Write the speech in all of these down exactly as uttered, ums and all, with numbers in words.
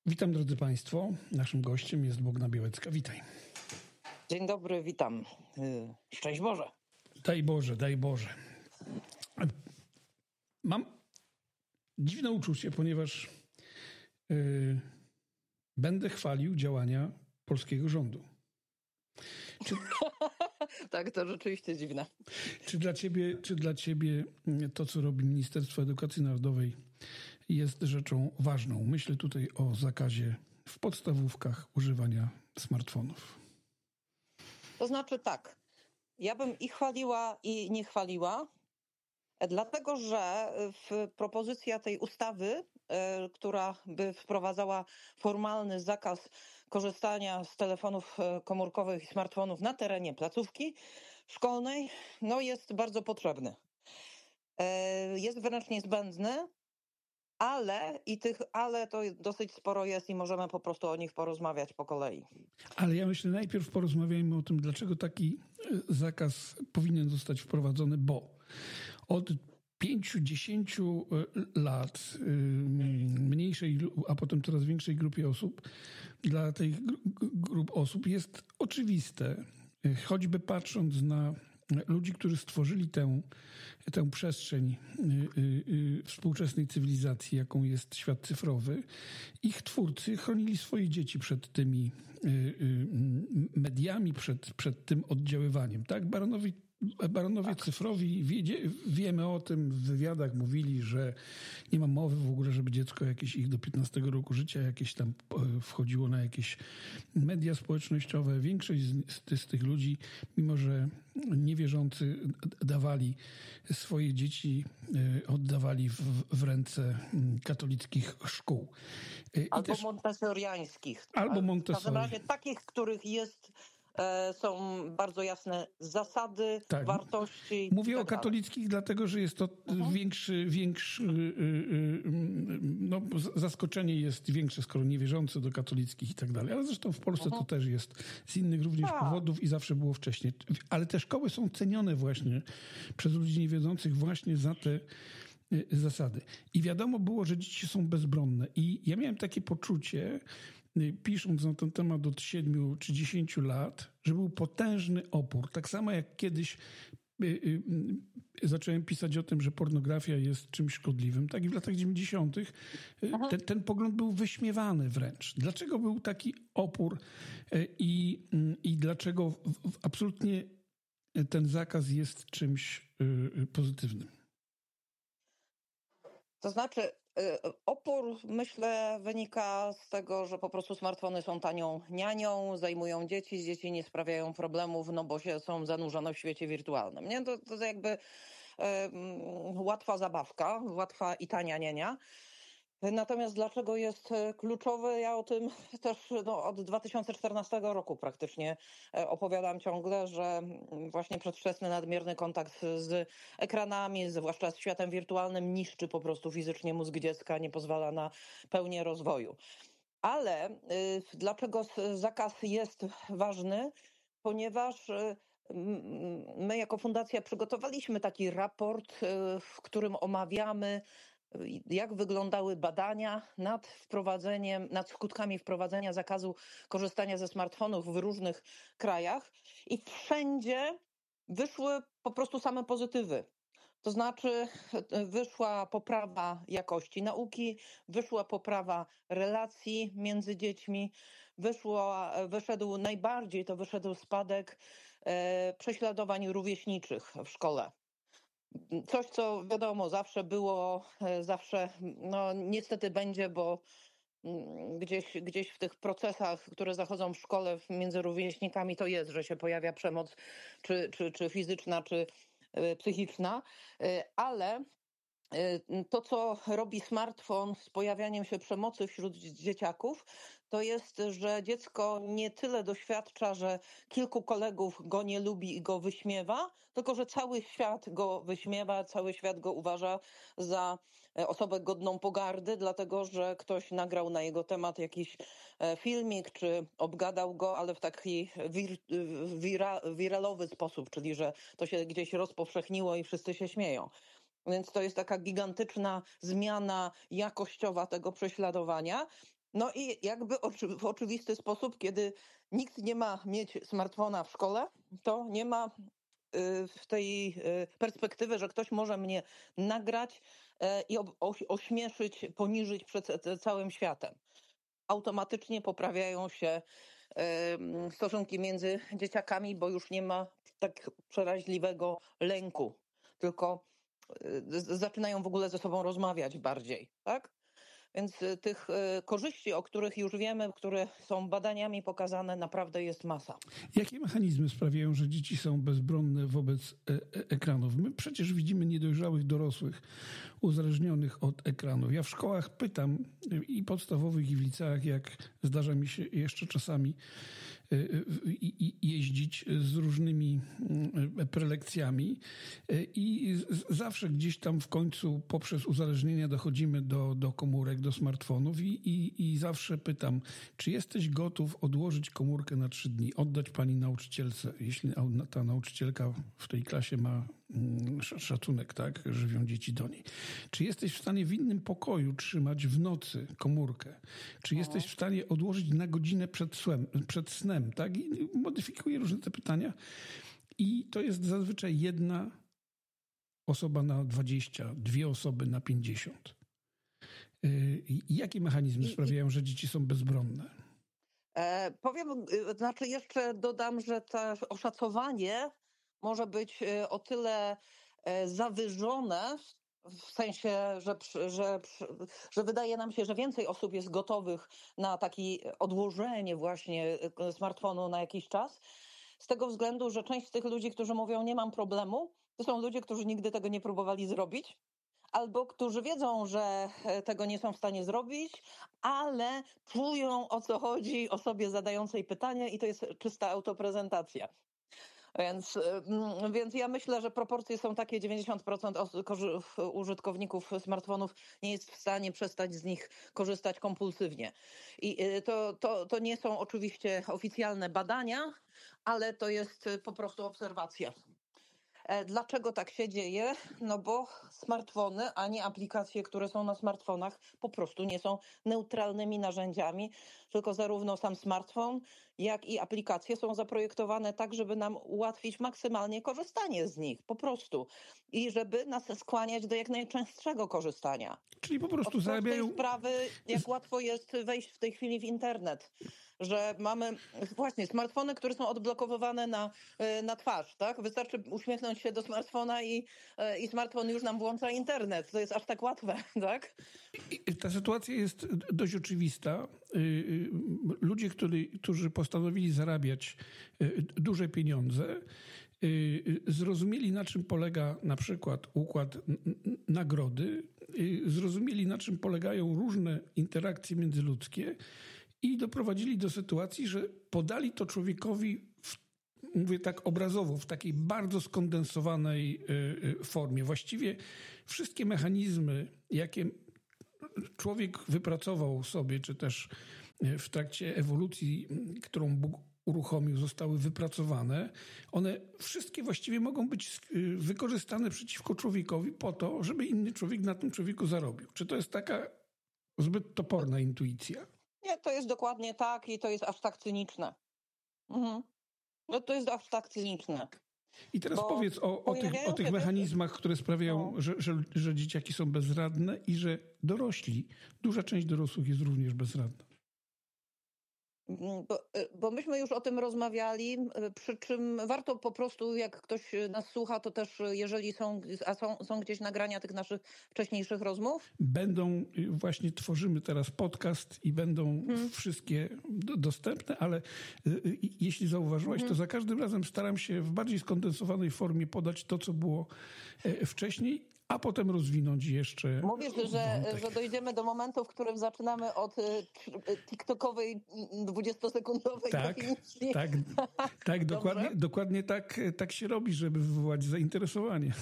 Witam, drodzy Państwo. Naszym gościem jest Bogna Białecka. Witaj. Dzień dobry, witam. Szczęść Boże. Daj Boże, daj Boże. Mam dziwne uczucie, ponieważ yy, będę chwalił działania polskiego rządu. Czy, tak, to rzeczywiście dziwne. Czy dla ciebie, czy dla ciebie to, co robi Ministerstwo Edukacji Narodowej, jest rzeczą ważną? Myślę tutaj o zakazie w podstawówkach używania smartfonów. To znaczy tak, ja bym i chwaliła, i nie chwaliła, dlatego że w propozycja tej ustawy, która by wprowadzała formalny zakaz korzystania z telefonów komórkowych i smartfonów na terenie placówki szkolnej, no jest bardzo potrzebny. Jest wręcz niezbędny, ale i tych ale to dosyć sporo jest i możemy po prostu o nich porozmawiać po kolei. Ale ja myślę, najpierw porozmawiajmy o tym, dlaczego taki zakaz powinien zostać wprowadzony, bo od pięciu, dziesięciu lat mniejszej, a potem coraz większej grupie osób, dla tych grup osób jest oczywiste, choćby patrząc na ludzi, którzy stworzyli tę, tę przestrzeń współczesnej cywilizacji, jaką jest świat cyfrowy, ich twórcy chronili swoje dzieci przed tymi mediami, przed, przed tym oddziaływaniem. Tak? Baronowie, baronowie cyfrowi, wiedzie, wiemy o tym, w wywiadach mówili, że nie ma mowy w ogóle, żeby dziecko jakieś ich do piętnastego roku życia jakieś tam wchodziło na jakieś media społecznościowe. Większość z, z tych ludzi, mimo że niewierzący dawali swoje dzieci, oddawali w, w ręce katolickich szkół. I albo też, montessoriańskich. Albo montessori. W każdym razie takich, których jest... są bardzo jasne zasady, tak. wartości. Mówię tak o katolickich, dlatego że jest to uh-huh. większy, większy no, zaskoczenie jest większe, skoro niewierzący do katolickich i tak dalej. Ale zresztą w Polsce uh-huh. to też jest z innych również A. powodów i zawsze było wcześniej. Ale te szkoły są cenione właśnie przez ludzi niewierzących właśnie za te zasady. I wiadomo było, że dzieci są bezbronne. I ja miałem takie poczucie, pisząc na ten temat od siedmiu czy dziesięciu lat, że był potężny opór. Tak samo jak kiedyś y, y, y, zacząłem pisać o tym, że pornografia jest czymś szkodliwym, tak i w latach dziewięćdziesiątych ten, ten pogląd był wyśmiewany wręcz. Dlaczego był taki opór i, i dlaczego w, w absolutnie ten zakaz jest czymś y, pozytywnym? To znaczy, opór, myślę, wynika z tego, że po prostu smartfony są tanią nianią, zajmują dzieci, dzieci nie sprawiają problemów, no bo się są zanurzone w świecie wirtualnym. Nie? To, to jakby um, łatwa zabawka, łatwa i tania niania. Natomiast dlaczego jest kluczowy? Ja o tym też no, od dwa tysiące czternastego roku praktycznie opowiadam ciągle, że właśnie przedwczesny nadmierny kontakt z ekranami, zwłaszcza z światem wirtualnym, niszczy po prostu fizycznie mózg dziecka, nie pozwala na pełnię rozwoju. Ale y, dlaczego zakaz jest ważny? Ponieważ y, my jako fundacja przygotowaliśmy taki raport, y, w którym omawiamy, jak wyglądały badania nad wprowadzeniem, nad skutkami wprowadzenia zakazu korzystania ze smartfonów w różnych krajach i wszędzie wyszły po prostu same pozytywy. To znaczy wyszła poprawa jakości nauki, wyszła poprawa relacji między dziećmi, wyszło, wyszedł najbardziej to wyszedł spadek e, prześladowań rówieśniczych w szkole. Coś, co wiadomo, zawsze było, zawsze, no niestety będzie, bo gdzieś, gdzieś w tych procesach, które zachodzą w szkole między rówieśnikami, to jest, że się pojawia przemoc, czy, czy, czy fizyczna, czy psychiczna, ale to, co robi smartfon z pojawianiem się przemocy wśród dzieciaków, to jest, że dziecko nie tyle doświadcza, że kilku kolegów go nie lubi i go wyśmiewa, tylko że cały świat go wyśmiewa, cały świat go uważa za osobę godną pogardy, dlatego że ktoś nagrał na jego temat jakiś filmik, czy obgadał go, ale w taki wir, wira, wiralowy sposób, czyli że to się gdzieś rozpowszechniło i wszyscy się śmieją. Więc to jest taka gigantyczna zmiana jakościowa tego prześladowania. No i jakby oczy, w oczywisty sposób, kiedy nikt nie ma mieć smartfona w szkole, to nie ma y, w tej y, perspektywy, że ktoś może mnie nagrać y, i ob- oś- ośmieszyć, poniżyć przed c- całym światem. Automatycznie poprawiają się y, stosunki między dzieciakami, bo już nie ma tak przeraźliwego lęku, tylko y, z- zaczynają w ogóle ze sobą rozmawiać bardziej, tak? Więc y, tych y, korzyści, o których już wiemy, które są badaniami pokazane, naprawdę jest masa. Jakie mechanizmy sprawiają, że dzieci są bezbronne wobec e- e- ekranów? My przecież widzimy niedojrzałych dorosłych uzależnionych od ekranów. Ja w szkołach pytam i podstawowych, i w liceach, jak zdarza mi się jeszcze czasami e, i- i- jeździć z różnymi mm, prelekcjami e, i z- zawsze gdzieś tam w końcu poprzez uzależnienia dochodzimy do, do komórek, do smartfonów i, i, i zawsze pytam, czy jesteś gotów odłożyć komórkę na trzy dni, oddać pani nauczycielce, jeśli nau- ta nauczycielka w tej klasie ma mm, sz- szacunek, tak, żywią dzieci do niej. Czy jesteś w stanie w innym pokoju trzymać w nocy komórkę? Czy jesteś w stanie odłożyć na godzinę przed, słem, przed snem, tak? I modyfikuję różne te pytania. I to jest zazwyczaj jedna osoba na dwadzieścia, dwie osoby na pięćdziesiąt. Yy, i Jakie mechanizmy I, i sprawiają, że dzieci są bezbronne? e, powiem, y, znaczy jeszcze dodam, że to oszacowanie może być y, o tyle e, zawyżone, w sensie, że, przy- że, przy- że wydaje nam się, że więcej osób jest gotowych na takie odłożenie właśnie y, smartfonu na jakiś czas. Z tego względu, że część z tych ludzi, którzy mówią, nie mam problemu, to są ludzie, którzy nigdy tego nie próbowali zrobić. Albo którzy wiedzą, że e, tego nie są w stanie zrobić, ale czują, o co chodzi osobie zadającej pytanie i to jest czysta autoprezentacja. Więc, mm, więc ja myślę, że proporcje są takie: dziewięćdziesiąt procent os- korzy- użytkowników smartfonów nie jest w stanie przestać z nich korzystać kompulsywnie. I y, to, to, to nie są oczywiście oficjalne badania, ale to jest y, po prostu obserwacja. E, Dlaczego tak się dzieje? No bo smartfony, ani aplikacje, które są na smartfonach, po prostu nie są neutralnymi narzędziami, tylko zarówno sam smartfon, jak i aplikacje są zaprojektowane tak, żeby nam ułatwić maksymalnie korzystanie z nich, po prostu. I żeby nas skłaniać do jak najczęstszego korzystania. Czyli po Od prostu prostej zarabiają. sprawy, jak łatwo jest wejść w tej chwili w internet, że mamy właśnie smartfony, które są odblokowywane na, y, na twarz, tak? Wystarczy uśmiechnąć się do smartfona i, y, i smartfon już nam włącza internet. To jest aż tak łatwe, tak? I Ta sytuacja jest dość oczywista. Y, y, Ludzie, którzy, którzy postanowili zarabiać y, duże pieniądze, y, y, zrozumieli, na czym polega na przykład układ n- n- nagrody, y, zrozumieli, na czym polegają różne interakcje międzyludzkie i doprowadzili do sytuacji, że podali to człowiekowi w, mówię tak obrazowo, w takiej bardzo skondensowanej y, y, formie. Właściwie wszystkie mechanizmy, jakie człowiek wypracował sobie, czy też w trakcie ewolucji, którą Bóg uruchomił, zostały wypracowane. One wszystkie właściwie mogą być y, wykorzystane przeciwko człowiekowi po to, żeby inny człowiek na tym człowieku zarobił. Czy to jest taka zbyt toporna intuicja? Nie, to jest dokładnie tak i to jest aż tak cyniczne. Mhm. No to jest aż tak cyniczne. I teraz Bo powiedz o, o, tych, pojawiają o tych się też- mechanizmach, które sprawiają, No. że, że, że dzieciaki są bezradne i że dorośli, duża część dorosłych jest również bezradna. Mm, Bo, y, bo myśmy już o tym rozmawiali, y, przy czym warto po prostu, jak ktoś y, nas słucha, to też y, jeżeli są, a są, są gdzieś nagrania tych naszych wcześniejszych rozmów, Będą, y, właśnie tworzymy teraz podcast i będą wszystkie do, dostępne, ale y, y, jeśli zauważyłaś, to za każdym razem staram się w bardziej skondensowanej formie podać to, co było e, wcześniej, a potem rozwinąć jeszcze mówisz, że, wątek. że dojdziemy do momentu, w którym zaczynamy od y, tr- y, tiktokowej mm, dwudziestosekundowej Tak, definicji. tak, tak, dokładnie, Dobrze. dokładnie tak, tak się robi, żeby wywołać zainteresowanie.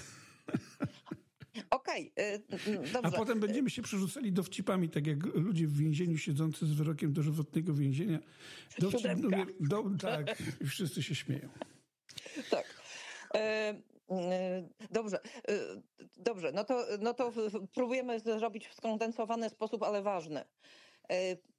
Okej, y, y, A dobrze. potem będziemy się przerzucali dowcipami, tak jak ludzie w więzieniu siedzący z wyrokiem dożywotnego więzienia. Dowcip Siódemka. numer, do, tak, i wszyscy się śmieją. Tak. E, e, Dobrze, e, dobrze. No to, no to w- w- próbujemy zrobić w skondensowany sposób, ale ważny. E,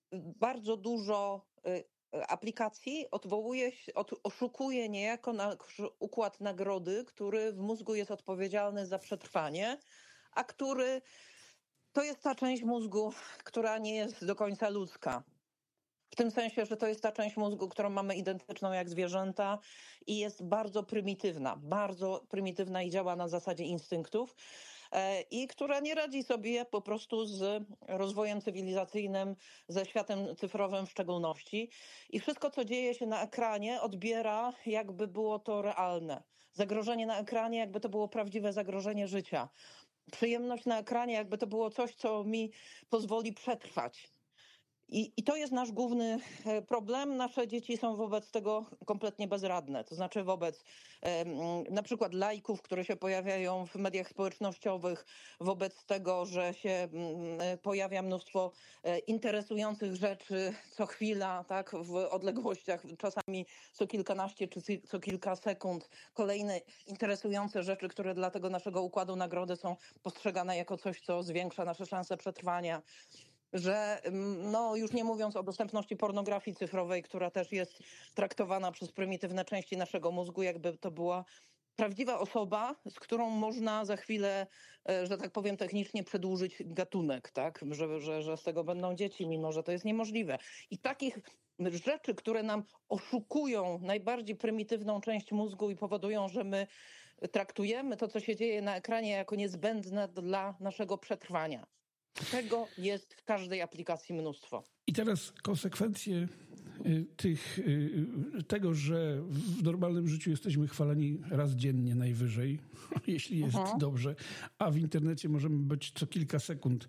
bardzo dużo aplikacji odwołuje się, od, oszukuje niejako na układ nagrody, który w mózgu jest odpowiedzialny za przetrwanie, a który to jest ta część mózgu, która nie jest do końca ludzka. W tym sensie, że to jest ta część mózgu, którą mamy identyczną jak zwierzęta i jest bardzo prymitywna, bardzo prymitywna i działa na zasadzie instynktów i która nie radzi sobie po prostu z rozwojem cywilizacyjnym, ze światem cyfrowym w szczególności. I wszystko, co dzieje się na ekranie, odbiera, jakby było to realne. Zagrożenie na ekranie, jakby to było prawdziwe zagrożenie życia. Przyjemność na ekranie, jakby to było coś, co mi pozwoli przetrwać. I, I to jest nasz główny problem. Nasze dzieci są wobec tego kompletnie bezradne. To znaczy wobec e, na przykład lajków, które się pojawiają w mediach społecznościowych, wobec tego, że się m, pojawia mnóstwo e, interesujących rzeczy co chwila, tak, w odległościach czasami co kilkanaście czy co kilka sekund. Kolejne interesujące rzeczy, które dla tego naszego układu nagrody są postrzegane jako coś, co zwiększa nasze szanse przetrwania. Że no już nie mówiąc o dostępności pornografii cyfrowej, która też jest traktowana przez prymitywne części naszego mózgu, jakby to była prawdziwa osoba, z którą można za chwilę, że tak powiem technicznie, przedłużyć gatunek, tak? Że, że, że z tego będą dzieci, mimo że to jest niemożliwe. I takich rzeczy, które nam oszukują najbardziej prymitywną część mózgu i powodują, że my traktujemy to, co się dzieje na ekranie, jako niezbędne dla naszego przetrwania. Tego jest w każdej aplikacji mnóstwo. I teraz konsekwencje tych, tego, że w normalnym życiu jesteśmy chwaleni raz dziennie najwyżej, jeśli jest Aha. dobrze, a w internecie możemy być co kilka sekund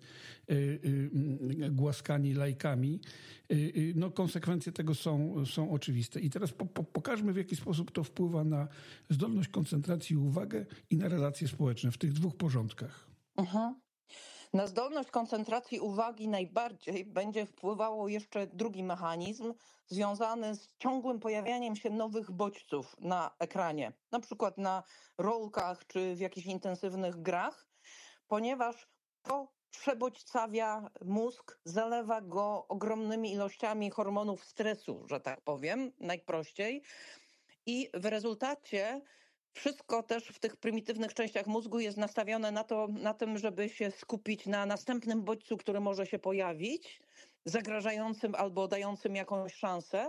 głaskani lajkami. No konsekwencje tego są, są oczywiste. I teraz po, po, pokażmy, w jaki sposób to wpływa na zdolność koncentracji i uwagę i na relacje społeczne w tych dwóch porządkach. Aha. Na zdolność koncentracji uwagi najbardziej będzie wpływało jeszcze drugi mechanizm związany z ciągłym pojawianiem się nowych bodźców na ekranie, na przykład na rolkach czy w jakichś intensywnych grach, ponieważ to przebodźcawia mózg, zalewa go ogromnymi ilościami hormonów stresu, że tak powiem, najprościej. I w rezultacie wszystko też w tych prymitywnych częściach mózgu jest nastawione na to, na tym, żeby się skupić na następnym bodźcu, który może się pojawić, zagrażającym albo dającym jakąś szansę.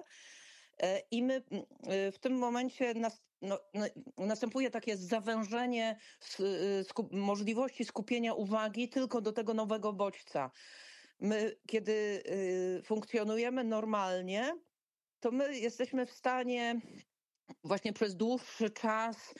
I my w tym momencie nas, no, następuje takie zawężenie skup, możliwości skupienia uwagi tylko do tego nowego bodźca. My, kiedy funkcjonujemy normalnie, to my jesteśmy w stanie właśnie przez dłuższy czas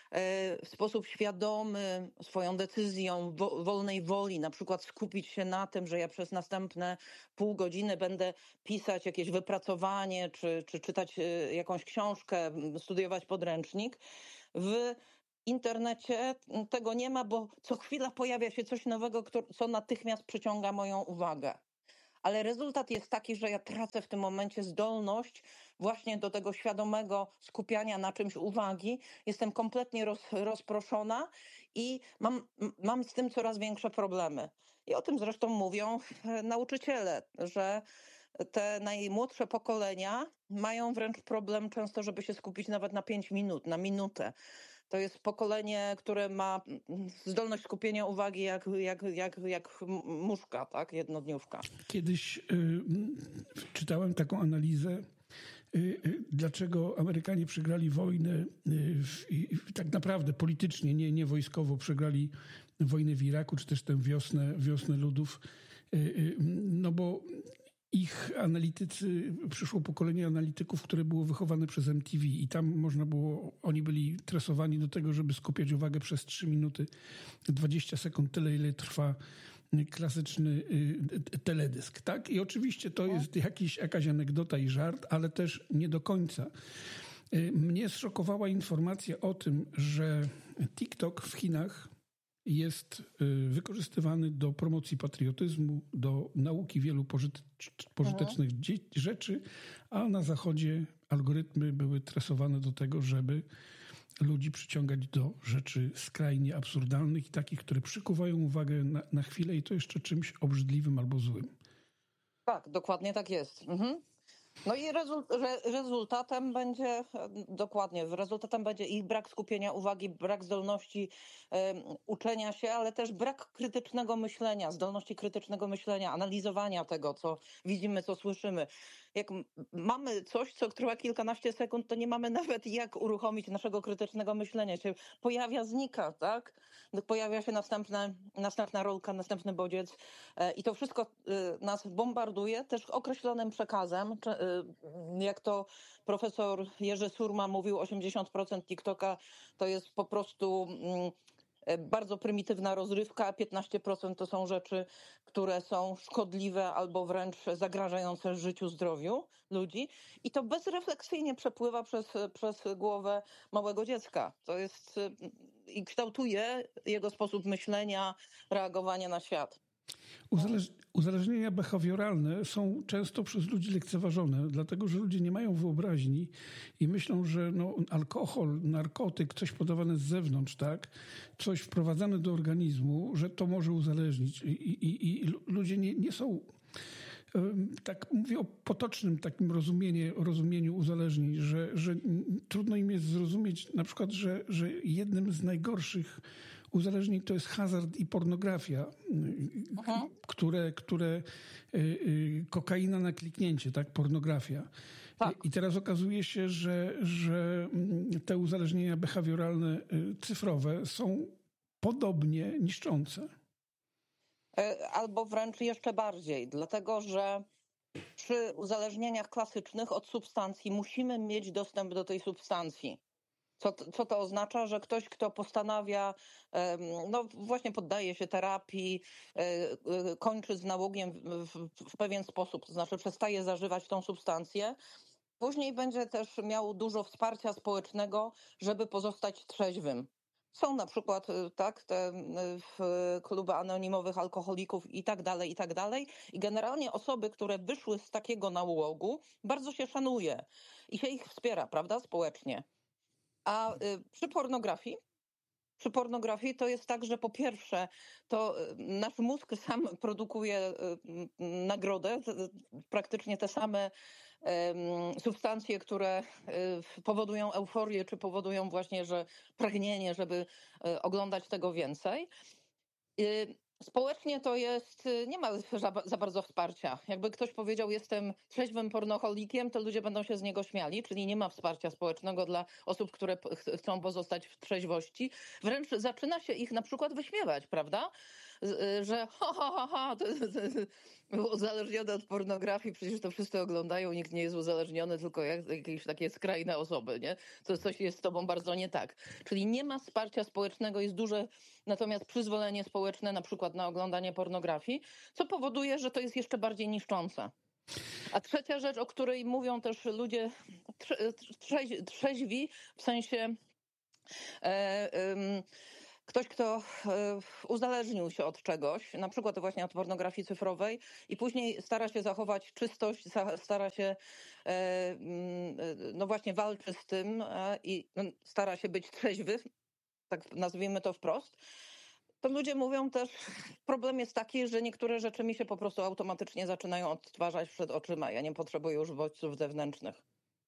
w sposób świadomy, swoją decyzją, wolnej woli, na przykład skupić się na tym, że ja przez następne pół godziny będę pisać jakieś wypracowanie, czy, czy czytać jakąś książkę, studiować podręcznik. W internecie tego nie ma, bo co chwila pojawia się coś nowego, co natychmiast przyciąga moją uwagę. Ale rezultat jest taki, że ja tracę w tym momencie zdolność właśnie do tego świadomego skupiania na czymś uwagi. Jestem kompletnie roz, rozproszona i mam, mam z tym coraz większe problemy. I o tym zresztą mówią nauczyciele, że te najmłodsze pokolenia mają wręcz problem często, żeby się skupić nawet na pięć minut, na minutę. To jest pokolenie, które ma zdolność skupienia uwagi jak, jak, jak, jak muszka, tak? Jednodniówka. Kiedyś y, czytałem taką analizę, y, y, dlaczego Amerykanie przegrali wojnę i tak naprawdę politycznie, nie, nie wojskowo, przegrali wojnę w Iraku, czy też tę wiosnę, wiosnę ludów. No bo ich analitycy, przyszło pokolenie analityków, które było wychowane przez M T V i tam można było, oni byli tresowani do tego, żeby skupiać uwagę przez trzy minuty, dwadzieścia sekund, tyle ile trwa klasyczny teledysk, tak? I oczywiście to jest jakiś, jakaś anegdota i żart, ale też nie do końca. Mnie zszokowała informacja o tym, że TikTok w Chinach jest wykorzystywany do promocji patriotyzmu, do nauki wielu pożytecznych Aha. rzeczy, a na Zachodzie algorytmy były tresowane do tego, żeby ludzi przyciągać do rzeczy skrajnie absurdalnych i takich, które przykuwają uwagę na, na chwilę i to jeszcze czymś obrzydliwym albo złym. Tak, dokładnie tak jest. Mhm. No i rezult- re- rezultatem będzie, e, dokładnie, rezultatem będzie ich brak skupienia uwagi, brak zdolności em, uczenia się, ale też brak krytycznego myślenia, zdolności krytycznego myślenia, analizowania tego, co widzimy, co słyszymy. Jak m- mamy coś, co trwa kilkanaście sekund, to nie mamy nawet jak uruchomić naszego krytycznego myślenia. Się pojawia, znika, tak? No, pojawia się następne, następna rolka, następny bodziec e, i to wszystko e, nas bombarduje też określonym przekazem. Czy, e, jak to profesor Jerzy Surma mówił, osiemdziesiąt procent TikToka to jest po prostu mm, e, bardzo prymitywna rozrywka, a piętnaście procent to są rzeczy, które są szkodliwe albo wręcz zagrażające życiu, zdrowiu ludzi. I to bezrefleksyjnie przepływa przez, przez głowę małego dziecka. To jest y, i kształtuje jego sposób myślenia, reagowania na świat. Uzależ- uzależnienia behawioralne są często przez ludzi lekceważone, dlatego że ludzie nie mają wyobraźni i myślą, że no, alkohol, narkotyk, coś podawane z zewnątrz, tak, coś wprowadzane do organizmu, że to może uzależnić. I, i, i ludzie nie, nie są... Tak mówię o potocznym takim rozumieniu, rozumieniu uzależnień, że, że trudno im jest zrozumieć na przykład, że, że jednym z najgorszych uzależnień to jest hazard i pornografia, Aha. które, które kokaina na kliknięcie, tak, pornografia. Tak. I teraz okazuje się, że, że te uzależnienia behawioralne cyfrowe są podobnie niszczące. E, Albo wręcz jeszcze bardziej, dlatego że przy uzależnieniach klasycznych od substancji musimy mieć dostęp do tej substancji. Co, t- co to oznacza? Że ktoś, kto postanawia, em, no właśnie poddaje się terapii, e, e, kończy z nałogiem w, w, w pewien sposób, to znaczy przestaje zażywać tą substancję, później będzie też miał dużo wsparcia społecznego, żeby pozostać trzeźwym. Są na przykład y, tak, te y, w kluby anonimowych alkoholików i tak dalej, i tak dalej. I generalnie osoby, które wyszły z takiego nałogu, bardzo się szanuje i się ich wspiera, prawda, społecznie. A y, przy pornografii, przy pornografii to jest tak, że po pierwsze, to y, nasz mózg sam produkuje y, m, nagrodę, t- t- praktycznie te same em, substancje, które y, powodują euforię, czy powodują właśnie, że pragnienie, żeby y, oglądać tego więcej. Y, Społecznie to jest, y, nie ma za, za bardzo wsparcia. Jakby ktoś powiedział, jestem trzeźwym pornoholikiem, to ludzie będą się z niego śmiali, czyli nie ma wsparcia społecznego dla osób, które p- ch- chcą pozostać w trzeźwości. Wręcz zaczyna się ich na przykład wyśmiewać, prawda? Z- y, Że ha, ha, ha, ha, to, to, to uzależnione od pornografii, przecież to wszyscy oglądają, nikt nie jest uzależniony, tylko jak, jakieś takie skrajne osoby, nie? To coś jest z tobą bardzo nie tak. Czyli nie ma wsparcia społecznego, jest duże natomiast przyzwolenie społeczne na przykład na oglądanie pornografii, co powoduje, że to jest jeszcze bardziej niszczące. A trzecia rzecz, o której mówią też ludzie trze- trzeź- trzeźwi, w sensie e, em, ktoś, kto e, uzależnił się od czegoś, na przykład właśnie od pornografii cyfrowej i później stara się zachować czystość, za- stara się, e, mm, e, no właśnie walczy z tym e, i no, stara się być trzeźwy, tak nazwijmy to wprost, to ludzie mówią też, problem jest taki, że niektóre rzeczy mi się po prostu automatycznie zaczynają odtwarzać przed oczyma. Ja nie potrzebuję już bodźców zewnętrznych.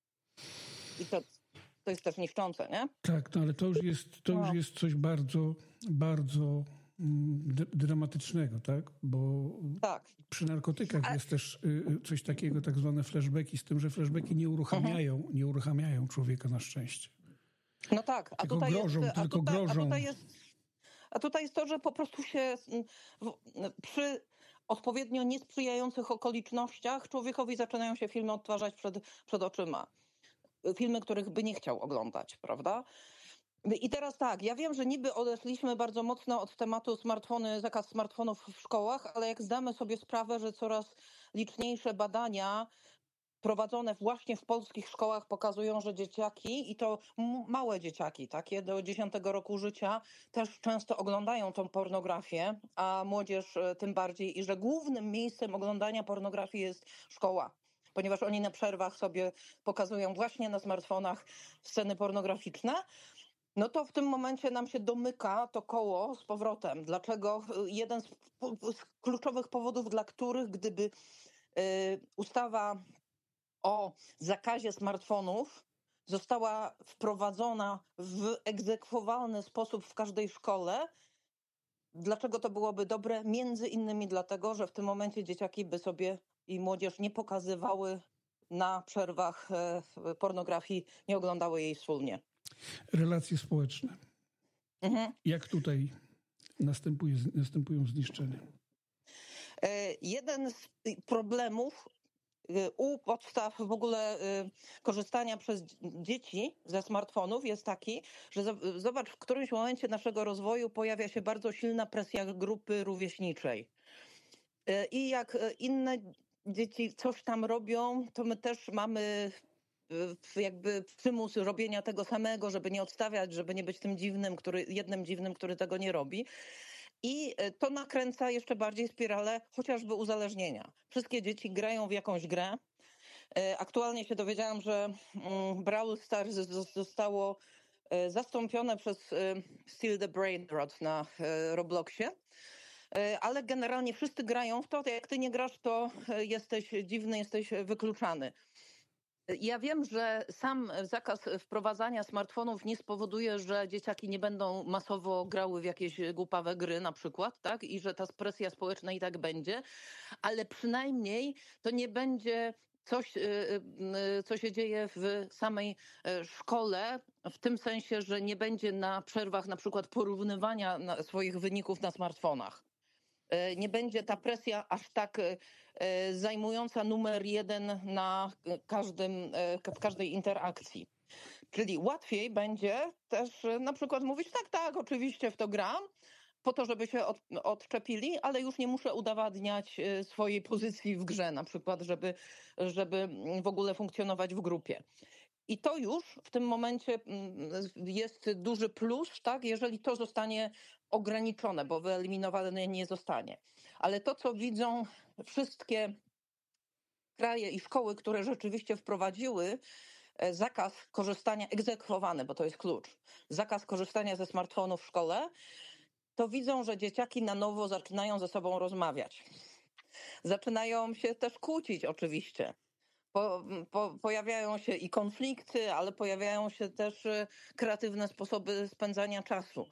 I to, to jest też niszczące, nie? Tak, no ale to już jest, to już No. jest coś bardzo, bardzo mm, d- dramatycznego, tak? Bo Tak. przy narkotykach A- jest też y, y, coś takiego, tak zwane flashbacki, z tym, że flashbacki nie uruchamiają, nie uruchamiają człowieka na szczęście. No tak, a Tylko tutaj grożą, jest, a tylko tutaj, a grożą. tutaj jest, a tutaj jest to, że po prostu się mm, w, przy odpowiednio niesprzyjających okolicznościach człowiekowi zaczynają się filmy odtwarzać przed, przed oczyma. Filmy, których by nie chciał oglądać, prawda? I teraz tak, ja wiem, że niby odeszliśmy bardzo mocno od tematu smartfony, zakaz smartfonów w szkołach, ale jak zdamy sobie sprawę, że coraz liczniejsze badania prowadzone właśnie w polskich szkołach pokazują, że dzieciaki, i to m- małe dzieciaki, takie do dziesiątego roku życia, też często oglądają tą pornografię, a młodzież e, tym bardziej, i że głównym miejscem oglądania pornografii jest szkoła. Ponieważ oni na przerwach sobie pokazują właśnie na smartfonach sceny pornograficzne, no to w tym momencie nam się domyka to koło z powrotem. Dlaczego? Jeden z, z kluczowych powodów, dla których gdyby ustawa o zakazie smartfonów została wprowadzona w egzekwowalny sposób w każdej szkole. Dlaczego to byłoby dobre? Między innymi dlatego, że w tym momencie dzieciaki by sobie i młodzież nie pokazywały na przerwach pornografii, nie oglądały jej wspólnie. Relacje społeczne. Mhm. Jak tutaj następuje, następują zniszczenia? Jeden z problemów u podstaw w ogóle korzystania przez dzieci ze smartfonów jest taki, że zobacz, w którymś momencie naszego rozwoju pojawia się bardzo silna presja grupy rówieśniczej. I jak inne dzieci coś tam robią, to my też mamy jakby przymus robienia tego samego, żeby nie odstawiać, żeby nie być tym dziwnym, który, jednym dziwnym, który tego nie robi. I to nakręca jeszcze bardziej spiralę chociażby uzależnienia. Wszystkie dzieci grają w jakąś grę. Aktualnie się dowiedziałam, że Brawl Stars zostało zastąpione przez Steal the Brain Rot na Robloxie. Ale generalnie wszyscy grają w to. Jak ty nie grasz, to jesteś dziwny, jesteś wykluczany. Ja wiem, że sam zakaz wprowadzania smartfonów nie spowoduje, że dzieciaki nie będą masowo grały w jakieś głupawe gry na przykład, tak? I że ta presja społeczna i tak będzie, ale przynajmniej to nie będzie coś, co się dzieje w samej szkole, w tym sensie, że nie będzie na przerwach na przykład porównywania swoich wyników na smartfonach. Nie będzie ta presja aż tak zajmująca numer jeden na każdym, w każdej interakcji. Czyli łatwiej będzie też na przykład mówić, tak, tak, oczywiście w to gram, po to, żeby się od, odczepili, ale już nie muszę udowadniać swojej pozycji w grze, na przykład, żeby, żeby w ogóle funkcjonować w grupie. I to już w tym momencie jest duży plus, tak, jeżeli to zostanie ograniczone, bo wyeliminowane nie zostanie. Ale to, co widzą wszystkie kraje i szkoły, które rzeczywiście wprowadziły zakaz korzystania, egzekwowany, bo to jest klucz, zakaz korzystania ze smartfonów w szkole, to widzą, że dzieciaki na nowo zaczynają ze sobą rozmawiać. Zaczynają się też kłócić oczywiście. Po, po, pojawiają się i konflikty, ale pojawiają się też kreatywne sposoby spędzania czasu.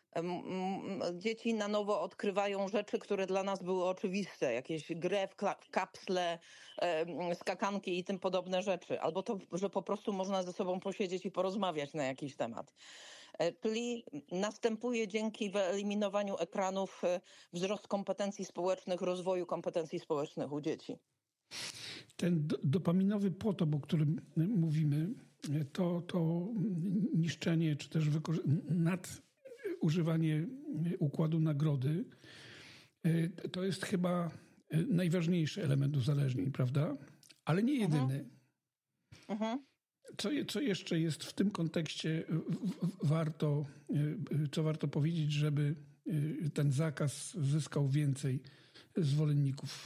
Dzieci na nowo odkrywają rzeczy, które dla nas były oczywiste. Jakieś grę w kapsle, skakanki i tym podobne rzeczy. Albo to, że po prostu można ze sobą posiedzieć i porozmawiać na jakiś temat. Czyli następuje dzięki wyeliminowaniu ekranów wzrost kompetencji społecznych, rozwoju kompetencji społecznych u dzieci. Ten dopaminowy potop, o którym mówimy, to, to niszczenie czy też nadużywanie układu nagrody, to jest chyba najważniejszy element uzależnień, prawda? Ale nie jedyny. Uh-huh. Co, co jeszcze jest w tym kontekście warto, co warto powiedzieć, żeby ten zakaz zyskał więcej zwolenników?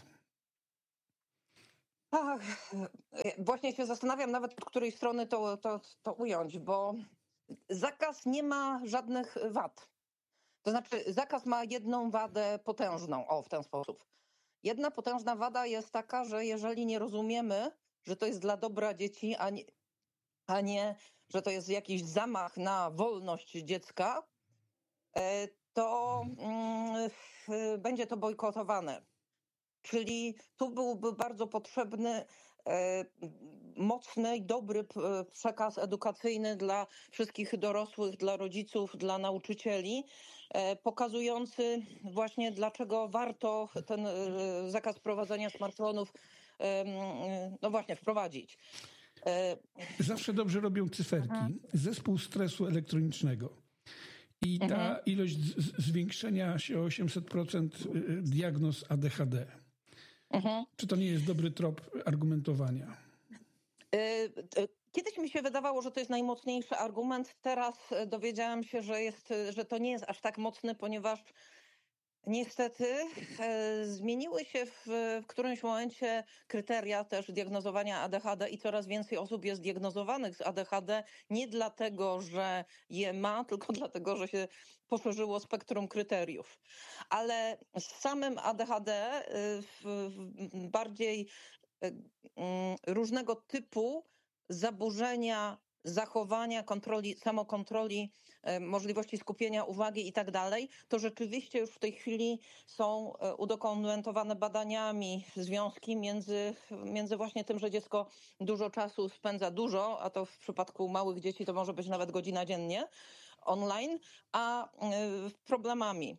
Ach, właśnie się zastanawiam nawet, od której strony to, to, to ująć, bo zakaz nie ma żadnych wad. To znaczy zakaz ma jedną wadę potężną, o w ten sposób. Jedna potężna wada jest taka, że jeżeli nie rozumiemy, że to jest dla dobra dzieci, a nie, a nie że to jest jakiś zamach na wolność dziecka, to mm, będzie to bojkotowane. Czyli tu byłby bardzo potrzebny e, mocny i dobry przekaz edukacyjny dla wszystkich dorosłych, dla rodziców, dla nauczycieli, e, pokazujący właśnie dlaczego warto ten e, zakaz prowadzenia smartfonów e, no właśnie wprowadzić. E, Zawsze dobrze robią cyferki. Aha. Zespół stresu elektronicznego. I ta mhm. ilość z- zwiększenia się o osiemset procent diagnoz A D H D. Mhm. Czy to nie jest dobry trop argumentowania? Kiedyś mi się wydawało, że to jest najmocniejszy argument. Teraz dowiedziałam się, że, jest, że to nie jest aż tak mocny, ponieważ Niestety e, zmieniły się w, w którymś momencie kryteria też diagnozowania A D H D i coraz więcej osób jest diagnozowanych z A D H D nie dlatego, że je ma, tylko dlatego, że się poszerzyło spektrum kryteriów. Ale z samym A D H D e, w, w bardziej e, mm, różnego typu zaburzenia zachowania, kontroli, samokontroli, e, możliwości skupienia uwagi i tak dalej, to rzeczywiście już w tej chwili są e, udokumentowane badaniami związki między, między właśnie tym, że dziecko dużo czasu spędza dużo, a to w przypadku małych dzieci to może być nawet godzina dziennie online, a e, problemami.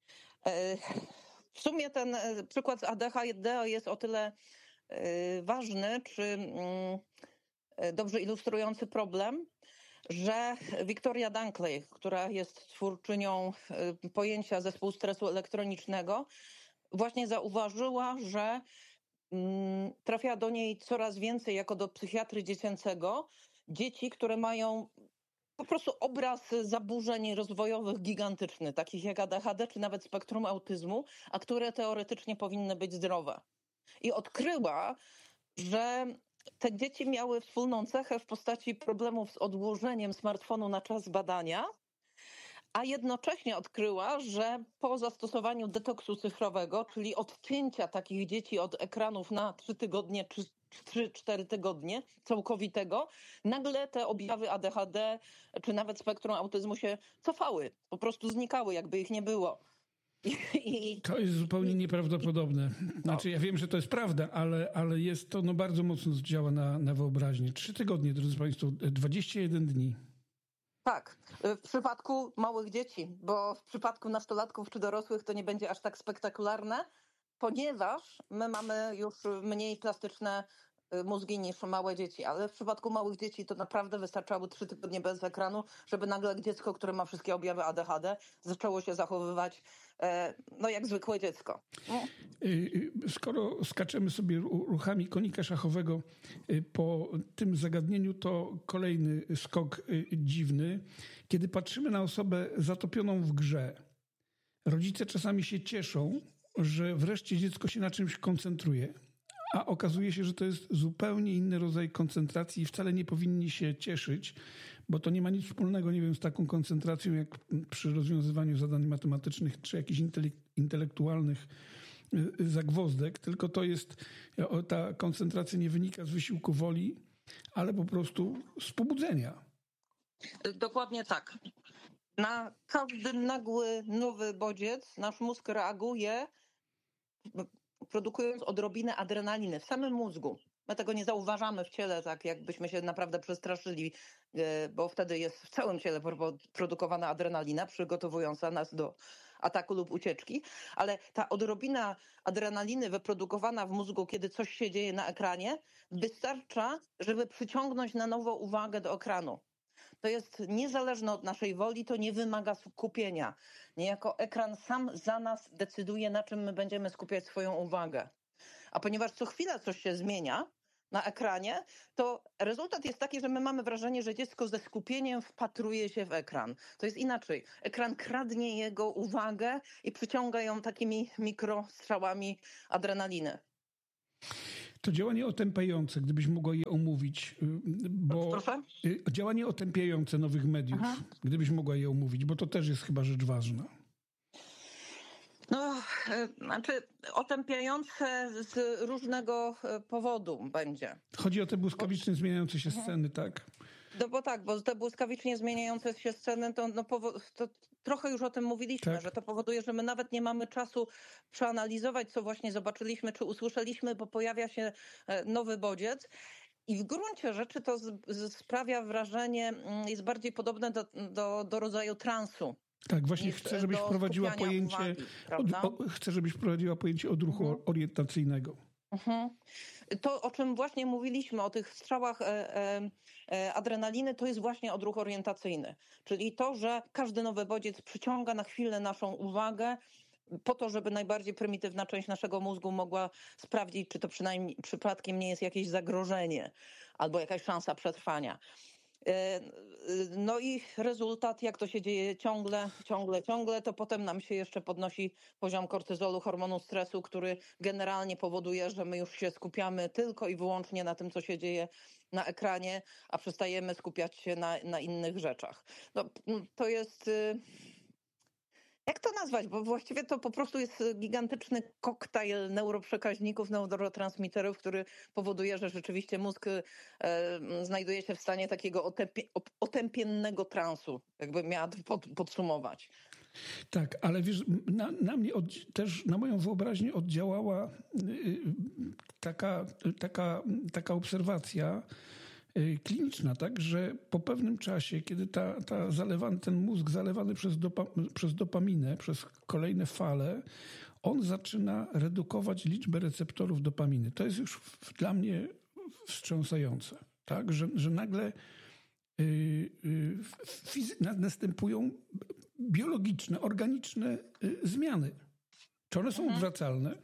E, W sumie ten e, przykład z A D H D jest o tyle e, ważny, czy mm, e, dobrze ilustrujący problem, że Victoria Dunkley, która jest twórczynią e, pojęcia zespół stresu elektronicznego, właśnie zauważyła, że mm, trafia do niej coraz więcej jako do psychiatry dziecięcego dzieci, które mają po prostu obraz zaburzeń rozwojowych gigantyczny, takich jak A D H D czy nawet spektrum autyzmu, a które teoretycznie powinny być zdrowe. I odkryła, że te dzieci miały wspólną cechę w postaci problemów z odłożeniem smartfonu na czas badania, a jednocześnie odkryła, że po zastosowaniu detoksu cyfrowego, czyli odcięcia takich dzieci od ekranów na trzy tygodnie czy trzy cztery tygodnie całkowitego, nagle te objawy A D H D czy nawet spektrum autyzmu się cofały, po prostu znikały, jakby ich nie było. I, To jest zupełnie nieprawdopodobne. Znaczy, ja wiem, że to jest prawda, ale, ale jest to no, bardzo mocno działa na, na wyobraźnię. Trzy tygodnie, drodzy Państwo, dwadzieścia jeden dni. tak, w przypadku małych dzieci, bo w przypadku nastolatków czy dorosłych to nie będzie aż tak spektakularne, ponieważ my mamy już mniej plastyczne mózgi niż małe dzieci, ale w przypadku małych dzieci to naprawdę wystarczały trzy tygodnie bez ekranu, żeby nagle dziecko, które ma wszystkie objawy A D H D, zaczęło się zachowywać e, no jak zwykłe dziecko. No. Skoro skaczemy sobie ruchami konika szachowego po tym zagadnieniu, to kolejny skok dziwny. Kiedy patrzymy na osobę zatopioną w grze, rodzice czasami się cieszą, że wreszcie dziecko się na czymś koncentruje. A okazuje się, że to jest zupełnie inny rodzaj koncentracji i wcale nie powinni się cieszyć, bo to nie ma nic wspólnego, nie wiem, z taką koncentracją jak przy rozwiązywaniu zadań matematycznych czy jakichś intelektualnych zagwozdek, tylko to jest, ta koncentracja nie wynika z wysiłku woli, ale po prostu z pobudzenia. Dokładnie tak. Na każdy nagły, nowy bodziec nasz mózg reaguje, produkując odrobinę adrenaliny w samym mózgu. My tego nie zauważamy w ciele, tak jakbyśmy się naprawdę przestraszyli, bo wtedy jest w całym ciele produkowana adrenalina, przygotowująca nas do ataku lub ucieczki, ale ta odrobina adrenaliny wyprodukowana w mózgu, kiedy coś się dzieje na ekranie, wystarcza, żeby przyciągnąć na nowo uwagę do ekranu. To jest niezależne od naszej woli, to nie wymaga skupienia. Niejako ekran sam za nas decyduje, na czym my będziemy skupiać swoją uwagę. A ponieważ co chwila coś się zmienia na ekranie, to rezultat jest taki, że my mamy wrażenie, że dziecko ze skupieniem wpatruje się w ekran. To jest inaczej. Ekran kradnie jego uwagę i przyciąga ją takimi mikrostrzałami adrenaliny. To działanie otępiające, gdybyś mogła je omówić, bo Proszę? Działanie otępiające nowych mediów, Aha. gdybyś mogła je omówić, bo to też jest chyba rzecz ważna. No, znaczy otępiające z różnego powodu będzie. Chodzi o te błyskawicznie bo... zmieniające się sceny, tak? No bo tak, bo te błyskawicznie zmieniające się sceny, to, no, to trochę już o tym mówiliśmy, tak. Że to powoduje, że my nawet nie mamy czasu przeanalizować, co właśnie zobaczyliśmy, czy usłyszeliśmy, bo pojawia się nowy bodziec. I w gruncie rzeczy to z, z sprawia wrażenie, jest bardziej podobne do, do, do rodzaju transu. Tak, właśnie chcę, żebyś wprowadziła pojęcie, uwagi, od, o, chcę, żebyś wprowadziła pojęcie odruchu mhm. orientacyjnego. Mhm. To, o czym właśnie mówiliśmy, o tych strzałach e, e, adrenaliny, to jest właśnie odruch orientacyjny. Czyli to, że każdy nowy bodziec przyciąga na chwilę naszą uwagę po to, żeby najbardziej prymitywna część naszego mózgu mogła sprawdzić, czy to przynajmniej przypadkiem nie jest jakieś zagrożenie albo jakaś szansa przetrwania. No i rezultat, jak to się dzieje ciągle, ciągle, ciągle, to potem nam się jeszcze podnosi poziom kortyzolu, hormonu stresu, który generalnie powoduje, że my już się skupiamy tylko i wyłącznie na tym, co się dzieje na ekranie, a przestajemy skupiać się na, na innych rzeczach. No, to jest... Jak to nazwać? Bo właściwie to po prostu jest gigantyczny koktajl neuroprzekaźników, neurotransmiterów, który powoduje, że rzeczywiście mózg e, znajduje się w stanie takiego otępie, otępiennego transu, jakby miała pod, podsumować. Tak, ale wiesz, na, na mnie od, też, na moją wyobraźnię oddziałała y, taka, taka, taka obserwacja kliniczna, tak, że po pewnym czasie, kiedy ta, ta zalewany, ten mózg zalewany przez, dopa, przez dopaminę, przez kolejne fale, on zaczyna redukować liczbę receptorów dopaminy. To jest już w, dla mnie wstrząsające, tak, że, że nagle yy, yy, fizy- następują biologiczne, organiczne yy, zmiany. Czy one są mhm. odwracalne?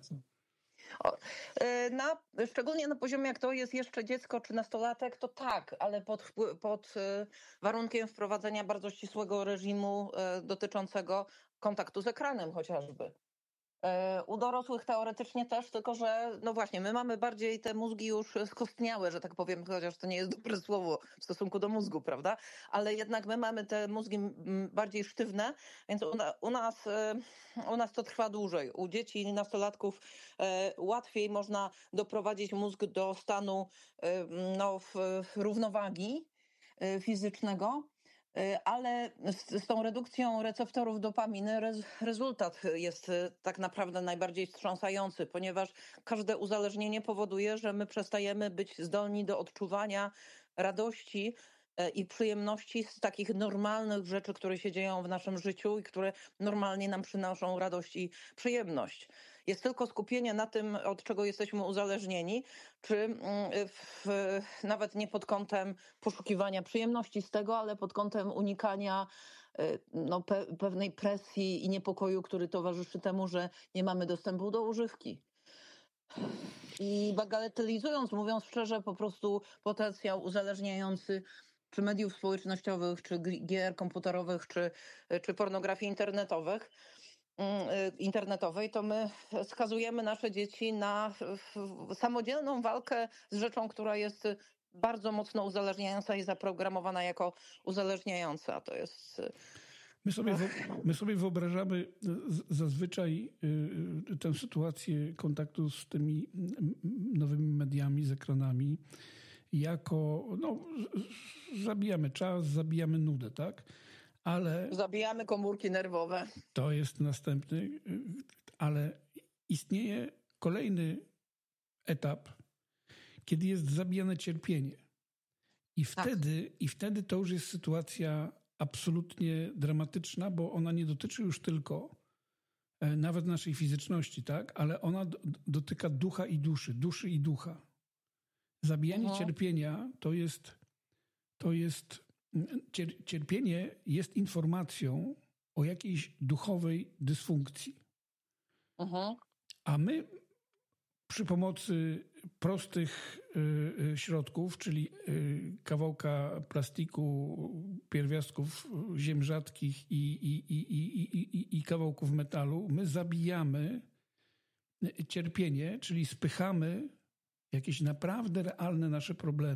Na, szczególnie na poziomie, jak to jest jeszcze dziecko czy nastolatek, to tak, ale pod, pod warunkiem wprowadzenia bardzo ścisłego reżimu dotyczącego kontaktu z ekranem chociażby. U dorosłych teoretycznie też, tylko że no właśnie, my mamy bardziej te mózgi już skostniałe, że tak powiem, chociaż to nie jest dobre słowo w stosunku do mózgu, prawda? Ale jednak my mamy te mózgi bardziej sztywne, więc u, u, nas, u nas to trwa dłużej. U dzieci i nastolatków łatwiej można doprowadzić mózg do stanu no, równowagi fizycznego, ale z, z tą redukcją receptorów dopaminy rez, rezultat jest tak naprawdę najbardziej wstrząsający, ponieważ każde uzależnienie powoduje, że my przestajemy być zdolni do odczuwania radości i przyjemności z takich normalnych rzeczy, które się dzieją w naszym życiu i które normalnie nam przynoszą radość i przyjemność. Jest tylko skupienie na tym, od czego jesteśmy uzależnieni, czy w, nawet nie pod kątem poszukiwania przyjemności z tego, ale pod kątem unikania no, pe, pewnej presji i niepokoju, który towarzyszy temu, że nie mamy dostępu do używki. I bagatelizując, mówiąc szczerze, po prostu potencjał uzależniający czy mediów społecznościowych, czy gier komputerowych, czy, czy pornografii internetowych, internetowej, to my skazujemy nasze dzieci na samodzielną walkę z rzeczą, która jest bardzo mocno uzależniająca i zaprogramowana jako uzależniająca. To jest... My sobie, my sobie wyobrażamy zazwyczaj tę sytuację kontaktu z tymi nowymi mediami, z ekranami, jako no, zabijamy czas, zabijamy nudę, tak? Ale zabijamy komórki nerwowe. To jest następny, ale istnieje kolejny etap, kiedy jest zabijane cierpienie. I wtedy, tak. I wtedy to już jest sytuacja absolutnie dramatyczna, bo ona nie dotyczy już tylko nawet naszej fizyczności, tak? Ale ona do, dotyka ducha i duszy, duszy i ducha. Zabijanie Aha. cierpienia to jest, to jest cierpienie jest informacją o jakiejś duchowej dysfunkcji. Aha. A my przy pomocy prostych y, środków, czyli y, kawałka plastiku, pierwiastków ziem rzadkich i, i, i, i, i, i kawałków metalu, my zabijamy cierpienie, czyli spychamy jakieś naprawdę realne nasze problemy.